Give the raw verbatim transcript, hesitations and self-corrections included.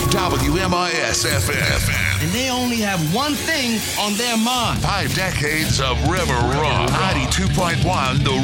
W M I S F M. And they only have one thing on their mind. Five decades of river rock. ninety-two point one The